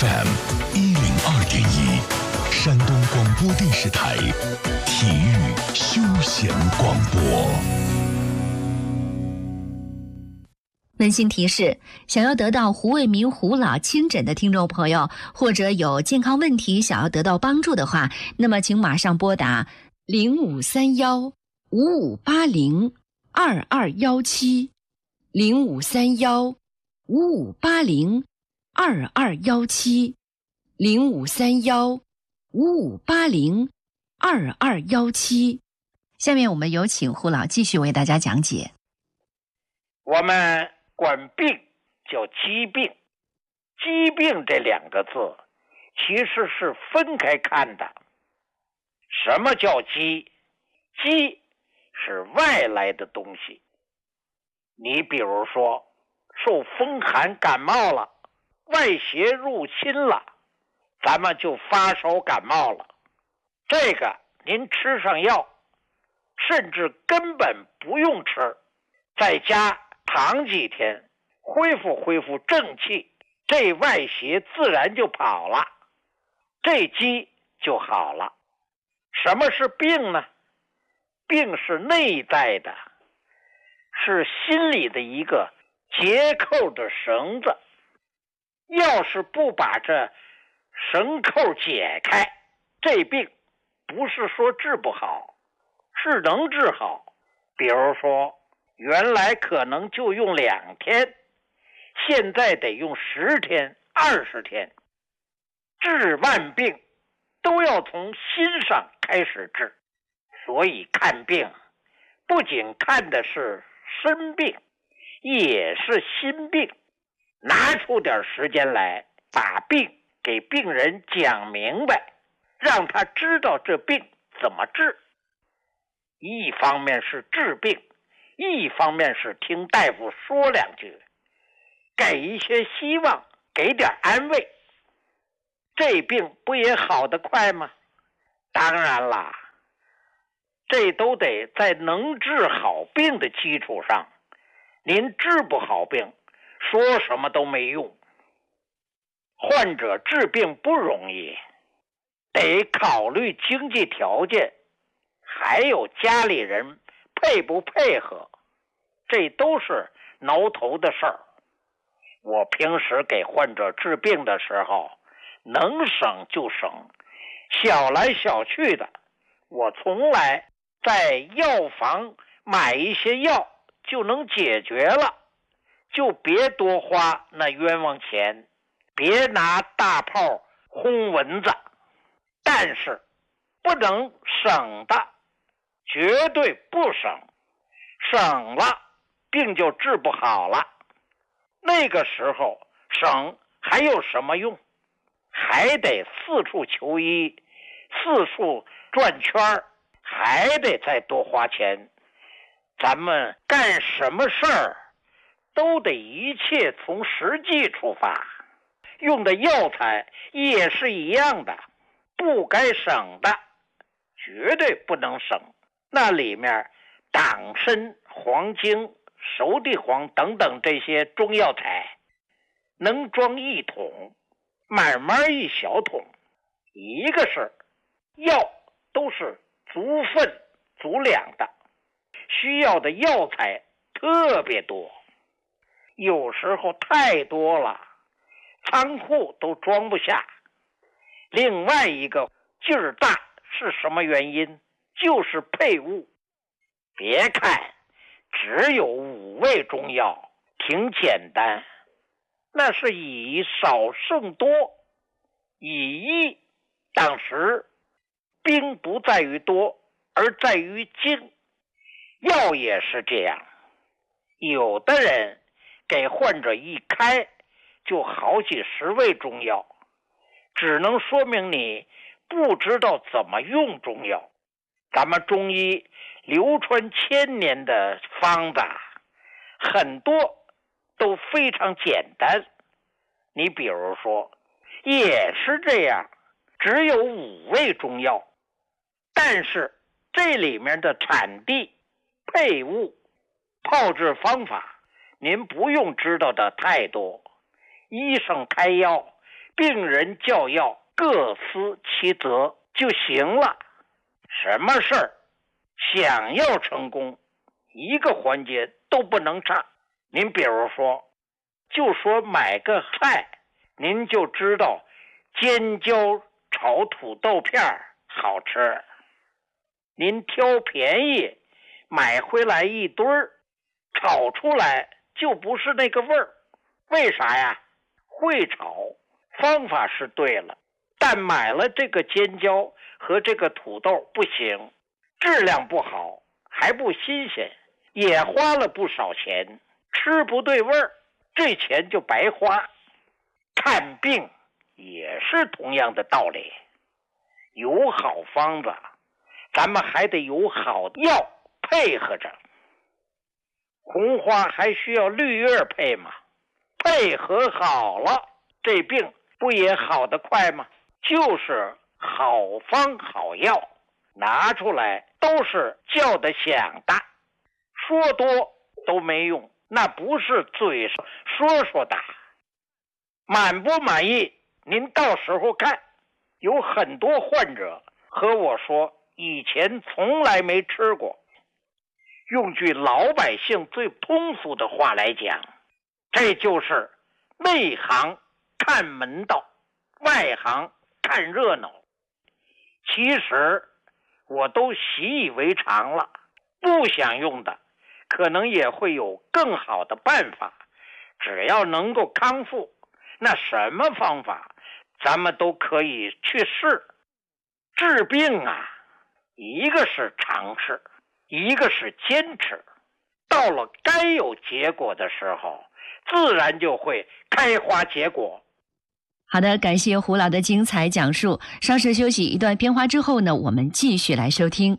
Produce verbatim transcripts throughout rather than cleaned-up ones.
F M 一零二点一，山东广播电视台体育休闲广播。 温馨提示：想要得到胡卫民胡老亲诊的听众朋友，或者有健康问题想要得到帮助的话，那么请马上拨打零五三幺五五八零二二幺七，零五三幺五五八零二二幺七，零五三幺五五八零二二幺七。下面我们有请胡老继续为大家讲解。 我们管病叫疾病，疾病这两个字其实是分开看的。什么叫疾？疾是外来的东西。你比如说受风寒感冒了，外邪入侵了，咱们就发烧感冒了。这个您吃上药，甚至根本不用吃，在家躺几天，恢复恢复正气，这外邪自然就跑了，这疾就好了。什么是病呢？病是内在的，是心里的一个结扣的绳子。要是不把这绳扣解开，这病不是说治不好，是能治好。比如说原来可能就用两天，现在得用十天、二十天。治万病都要从心上开始治，所以看病不仅看的是身病，也是心病。拿出点时间来，把病给病人讲明白，让他知道这病怎么治。一方面是治病，一方面是听大夫说两句，给一些希望，给点安慰。这病不也好得快吗？当然啦，这都得在能治好病的基础上。您治不好病，说什么都没用。患者治病不容易，得考虑经济条件，还有家里人配不配合，这都是挠头的事儿。我平时给患者治病的时候，能省就省，小来小去的，我从来在药房买一些药就能解决了，就别多花那冤枉钱，别拿大炮轰蚊子。但是不能省的，绝对不省，省了病就治不好了。那个时候省还有什么用？还得四处求医，四处转圈，还得再多花钱。咱们干什么事儿都得一切从实际出发，用的药材也是一样的，不该省的绝对不能省。那里面党参、黄精、熟地黄等等这些中药材能装一桶，慢慢一小桶。一个是药都是足分足量的，需要的药材特别多，有时候太多了，仓库都装不下。另外一个劲儿大是什么原因？就是配物。别看只有五味中药，挺简单，那是以少胜多，以一当十。兵不在于多，而在于精。药也是这样，有的人给患者一开就好几十味中药，只能说明你不知道怎么用中药。咱们中医流传千年的方子很多都非常简单。你比如说也是这样，只有五味中药，但是这里面的产地、配物、炮制方法您不用知道的太多。医生开药病人叫药各司其责就行了。什么事儿想要成功，一个环节都不能差。您比如说，就说买个菜，您就知道尖椒炒土豆片好吃，您挑便宜买回来一堆儿，炒出来就不是那个味儿。为啥呀？会炒，方法是对了，但买了这个尖椒和这个土豆不行，质量不好，还不新鲜，也花了不少钱，吃不对味儿，这钱就白花。看病也是同样的道理，有好方子，咱们还得有好药配合着。红花还需要绿叶配吗？配合好了，这病不也好得快吗？就是好方好药拿出来都是叫得响的，说多都没用，那不是嘴上说说的。满不满意您到时候看。有很多患者和我说以前从来没吃过。用句老百姓最通俗的话来讲，这就是内行看门道，外行看热闹。其实我都习以为常了，不想用的可能也会有更好的办法。只要能够康复，那什么方法咱们都可以去试。治病啊，一个是尝试，一个是坚持，到了该有结果的时候，自然就会开花结果。 好的，感谢胡老的精彩讲述。稍事休息一段片花之后呢，我们继续来收听。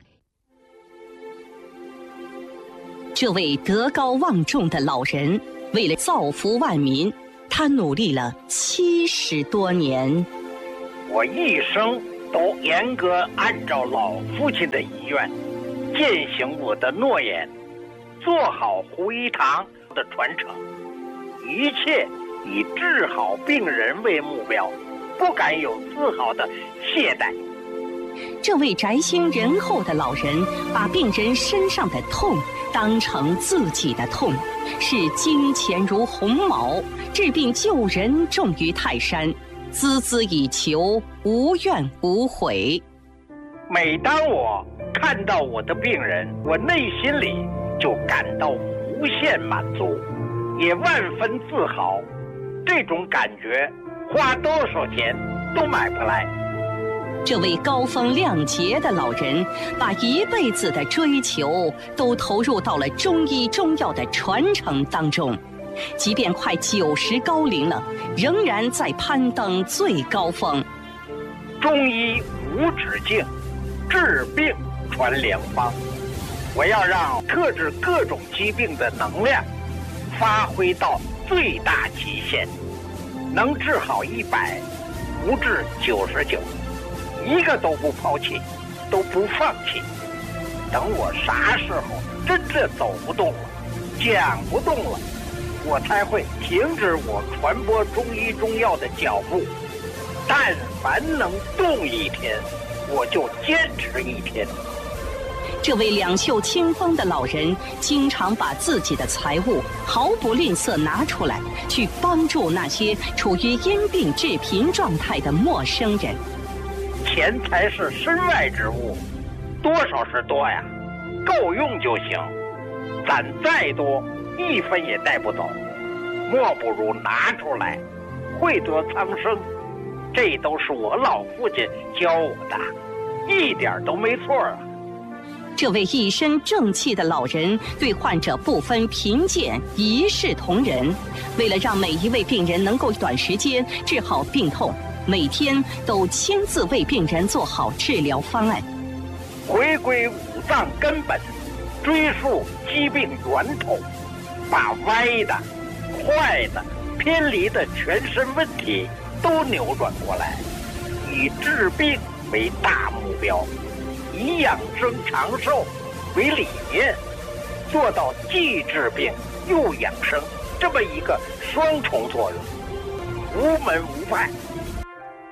这位德高望重的老人，为了造福万民，他努力了七十多年。 我一生都严格按照老父亲的遗愿，践行我的诺言，做好胡一堂的传承，一切以治好病人为目标，不敢有丝毫的懈怠。 这位宅心仁厚的老人，把病人身上的痛当成自己的痛，视金钱如鸿毛，治病救人重于泰山，孜孜以求，无怨无悔。 每当我看到我的病人，我内心里就感到无限满足，也万分自豪。这种感觉花多少钱都买不来。 这位高风亮节的老人，把一辈子的追求都投入到了中医中药的传承当中，即便快九十高龄了，仍然在攀登最高峰。 中医无止境，治病传良方。我要让克制各种疾病的能量发挥到最大极限，能治好一百，不治九十九，一个都不抛弃，都不放弃。等我啥时候真正走不动了，讲不动了，我才会停止我传播中医中药的脚步。但凡能动一天，我就坚持一天。 这位两袖清风的老人，经常把自己的财物毫不吝啬拿出来，去帮助那些处于因病致贫状态的陌生人。 钱财是身外之物，多少是多呀，够用就行。攒再多，一分也带不走，莫不如拿出来，惠泽苍生。这都是我老父亲教我的，一点都没错啊。 这位一身正气的老人，对患者不分贫贱，一视同仁。为了让每一位病人能够短时间治好病痛，每天都亲自为病人做好治疗方案。 回归五脏根本，追溯疾病源头，把歪的、坏的、偏离的全身问题都扭转过来，以治病为大目标，以养生长寿为理念，做到既治病又养生这么一个双重作用。无门无派，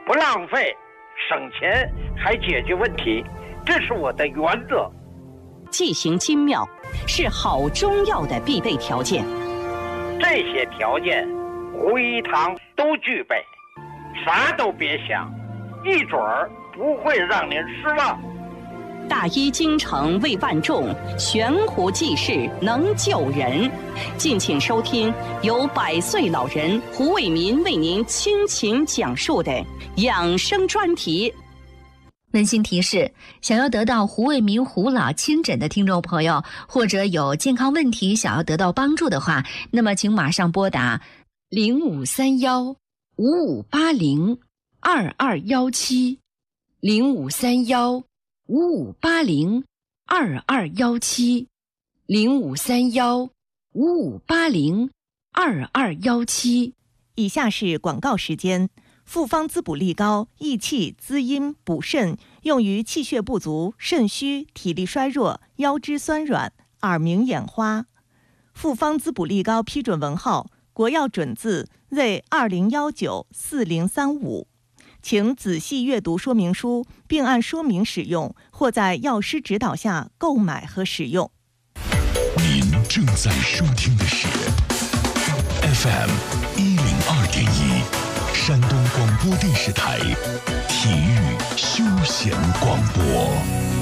不浪费，省钱还解决问题，这是我的原则。 剂型精妙是好中药的必备条件， 这些条件胡一堂都具备，啥都别想，一准儿不会让您失望。 大医精诚为万众，悬壶济世能救人。敬请收听由百岁老人胡卫民为您倾情讲述的养生专题。 温馨提示：想要得到胡卫民胡老亲诊的听众朋友，或者有健康问题想要得到帮助的话，那么请马上拨打零五三幺五五八零二二幺七零五三幺五五八零二二幺七零五三幺五五八零二二幺七。 以下是广告时间。复方滋补力高，益气滋阴补肾，用于气血不足、肾虚、体力衰弱、腰肢酸软、耳鸣眼花。复方滋补力高批准文号：国药准字 Z 二零一九四零三五。请仔细阅读说明书，并按说明使用，或在药师指导下购买和使用。 您正在收听的是 F M 一零二点一，山东广播电视台体育休闲广播。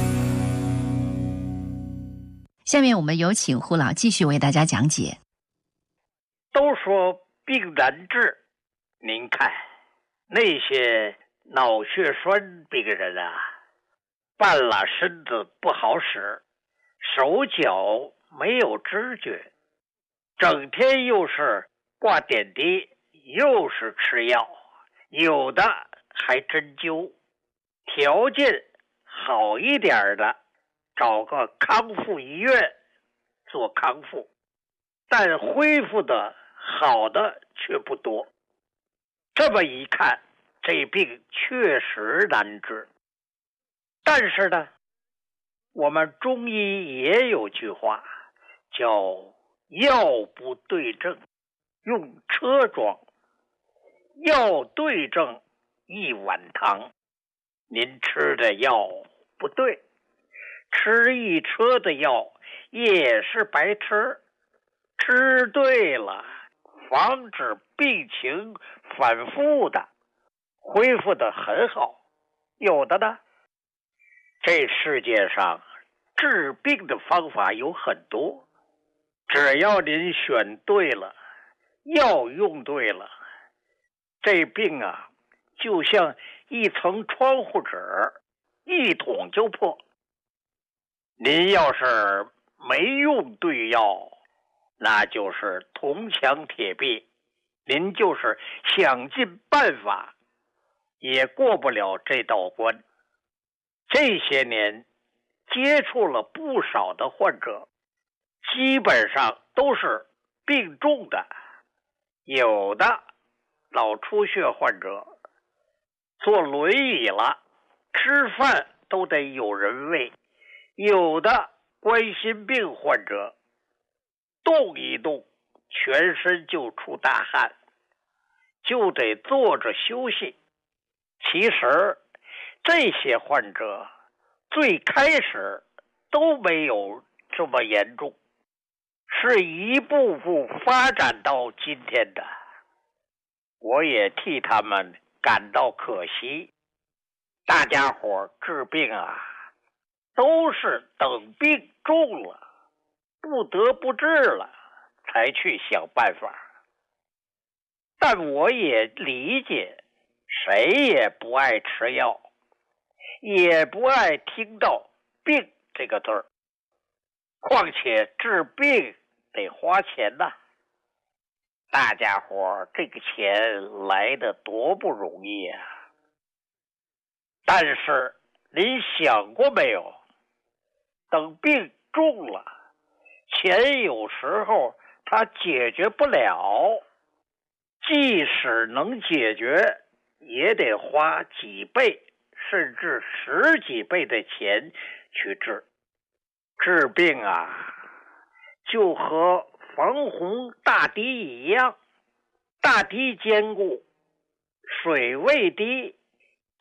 下面我们有请胡老继续为大家讲解。 都说病难治，您看那些脑血栓病人啊，半拉身子不好使，手脚没有知觉，整天又是挂点滴，又是吃药，有的还针灸。条件好一点的，找个康复医院做康复，但恢复的好的却不多。这么一看，这病确实难治。但是呢，我们中医也有句话，叫药不对症用车装，药对症一碗汤。您吃的药不对，吃一车的药也是白吃。吃对了，防止病情反复的，恢复的很好。有的呢，这世界上治病的方法有很多，只要您选对了，药用对了，这病啊就像一层窗户纸，一捅就破。您要是没用对药，那就是铜墙铁壁，您就是想尽办法也过不了这道关。这些年接触了不少的患者，基本上都是病重的，有的脑出血患者坐轮椅了，吃饭都得有人喂，有的冠心病患者动一动全身就出大汗，就得坐着休息。其实这些患者最开始都没有这么严重，是一步步发展到今天的。我也替他们感到可惜。大家伙治病啊，都是等病重了，不得不治了，才去想办法。但我也理解，谁也不爱吃药，也不爱听到病这个字儿。况且治病得花钱呐、啊，大家伙这个钱来得多不容易啊！但是您想过没有，等病重了，钱有时候它解决不了，即使能解决，也得花几倍甚至十几倍的钱去治。治病啊，就和防洪大堤一样，大堤坚固，水位低，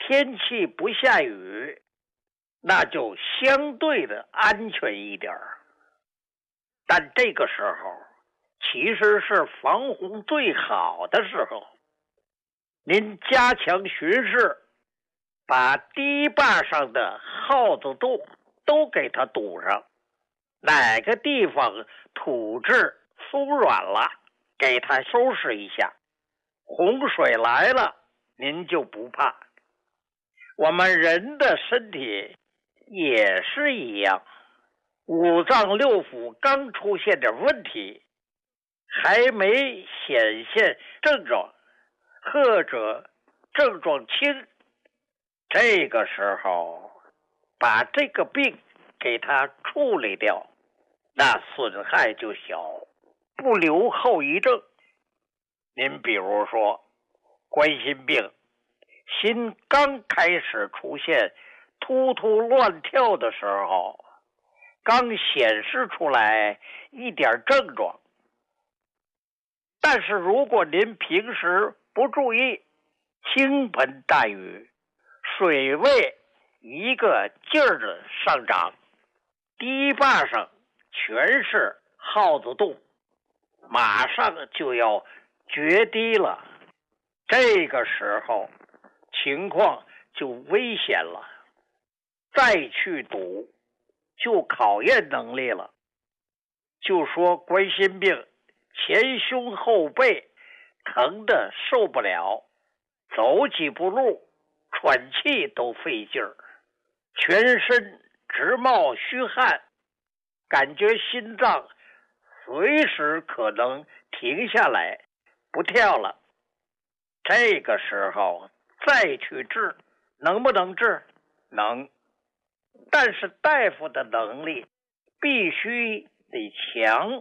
天气不下雨，那就相对的安全一点儿。但这个时候其实是防洪最好的时候，您加强巡视，把堤坝上的耗子洞都给它堵上，哪个地方土质松软了，给它收拾一下，洪水来了您就不怕。我们人的身体也是一样，五脏六腑刚出现点问题，还没显现症状，或者症状轻，这个时候把这个病给它处理掉，那损害就小，不留后遗症。您比如说冠心病，心刚开始出现突突乱跳的时候，刚显示出来一点症状，但是如果您平时不注意，倾盆大雨，水位一个劲儿的上涨，堤坝上全是耗子洞，马上就要决堤了，这个时候情况就危险了，再去堵就考验能力了。就说冠心病，前胸后背疼得受不了，走几步路喘气都费劲儿，全身直冒虚汗，感觉心脏随时可能停下来不跳了。这个时候再去治，能不能治？能，但是大夫的能力必须得强，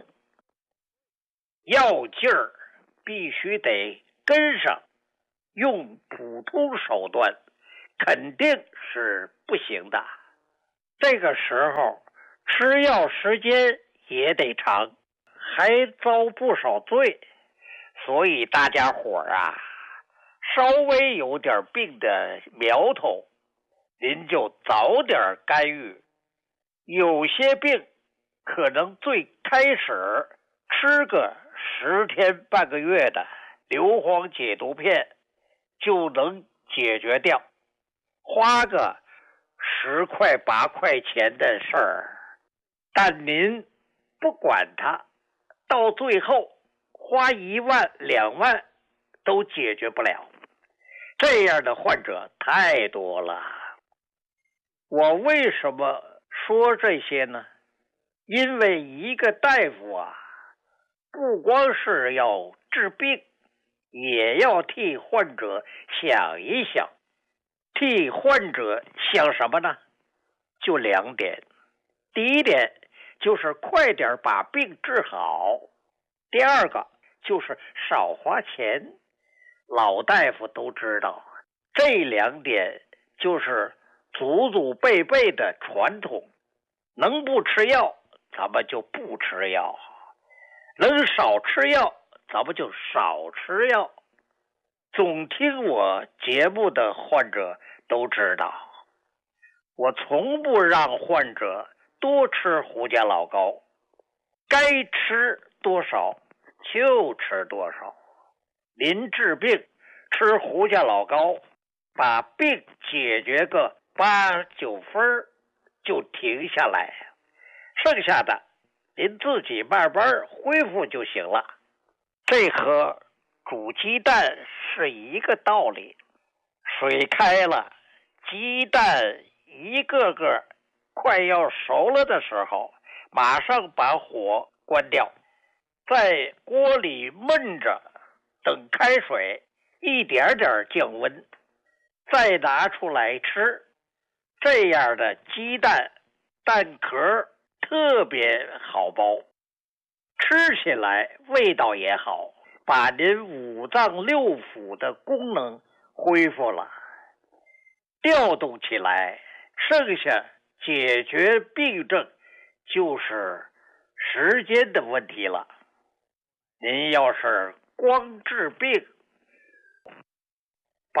药劲儿必须得跟上，用普通手段肯定是不行的。这个时候吃药时间也得长，还遭不少罪。所以大家伙儿啊，稍微有点病的苗头，您就早点干预。有些病可能最开始吃个十天半个月的硫磺解毒片就能解决掉，花个十块八块钱的事儿，但您不管它，到最后花一万两万都解决不了。这样的患者太多了。我为什么说这些呢？因为一个大夫啊，不光是要治病，也要替患者想一想。替患者想什么呢？就两点。第一点就是快点把病治好，第二个就是少花钱。老大夫都知道，这两点就是祖祖辈辈的传统，能不吃药咱们就不吃药，能少吃药咱们就少吃药。总听我节目的患者都知道，我从不让患者多吃胡家老膏，该吃多少就吃多少。您治病吃胡家老膏，把病解决个八九分就停下来，剩下的您自己慢慢恢复就行了。这和煮鸡蛋是一个道理，水开了，鸡蛋一个个快要熟了的时候，马上把火关掉，在锅里焖着，等开水一点点降温，再拿出来吃。这样的鸡蛋蛋壳特别好剥，吃起来味道也好，把您五脏六腑的功能恢复了，调动起来，剩下解决病症就是时间的问题了。您要是光治病，把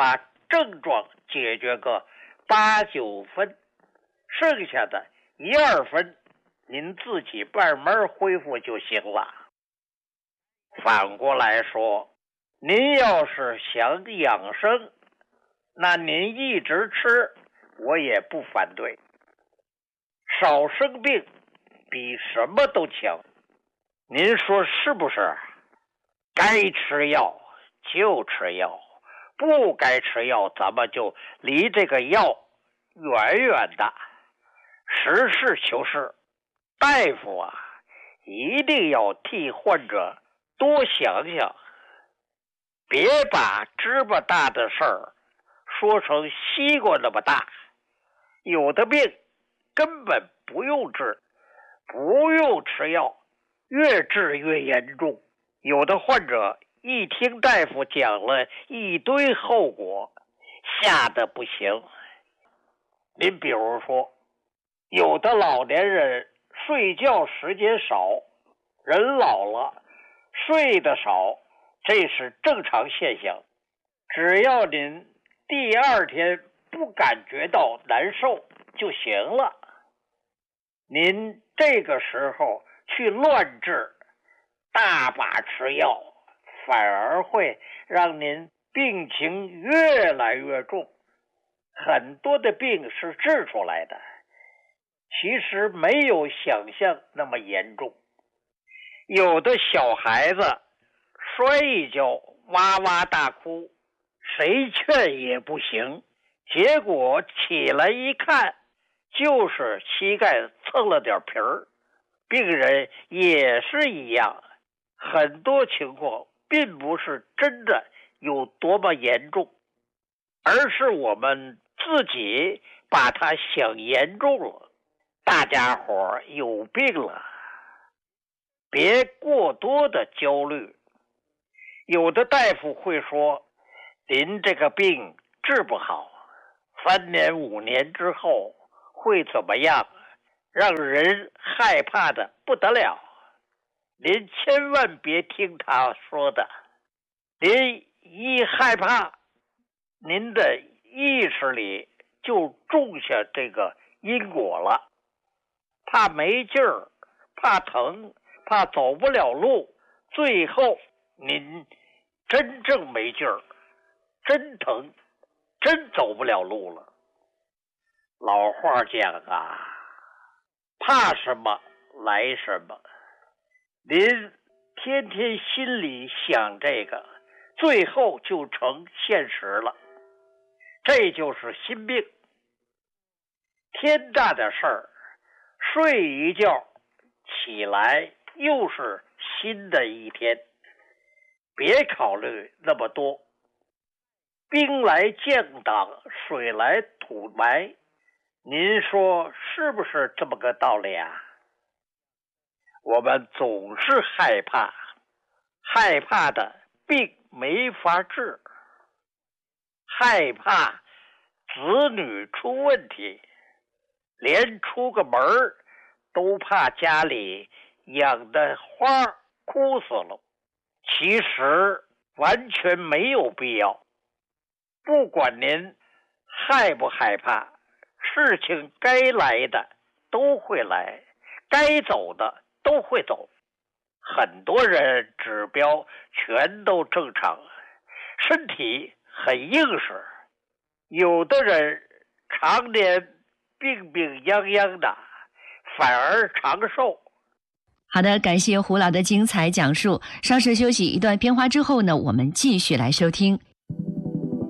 症状解决个八九分，剩下的一二分您自己慢慢恢复就行了。反过来说，您要是想养生，那您一直吃我也不反对，少生病比什么都强。您说是不是？该吃药就吃药，不该吃药咱们就离这个药远远的。实事求是，大夫啊一定要替患者多想想，别把芝麻大的事儿说成西瓜那么大。有的病根本不用治，不用吃药，越治越严重。有的患者一听大夫讲了一堆后果，吓得不行。您比如说，有的老年人睡觉时间少，人老了睡得少，这是正常现象。只要您第二天不感觉到难受就行了。您这个时候去乱治，大把吃药，反而会让您病情越来越重。很多的病是治出来的，其实没有想象那么严重。有的小孩子摔一跤哇哇大哭，谁劝也不行，结果起来一看，就是膝盖蹭了点皮儿。病人也是一样，很多情况并不是真的有多么严重，而是我们自己把它想严重了。大家伙有病了，别过多的焦虑。有的大夫会说，您这个病治不好，三年五年之后会怎么样，让人害怕的不得了。您千万别听他说的，您一害怕，您的意识里就种下这个因果了，怕没劲儿，怕疼，怕走不了路，最后您真正没劲儿，真疼，真走不了路了。老话讲啊，怕什么来什么。您天天心里想这个，最后就成现实了。这就是心病。天大的事儿，睡一觉起来又是新的一天，别考虑那么多。兵来将挡，水来土埋，您说是不是这么个道理啊？我们总是害怕，害怕的病没法治，害怕子女出问题，连出个门都怕家里养的花枯死了。其实完全没有必要。不管您害不害怕，事情该来的都会来，该走的都会走。很多人指标全都正常，身体很硬实，有的人常年病病殃殃的，反而长寿。 好的，感谢胡老的精彩讲述。稍事休息一段片花之后呢，我们继续来收听。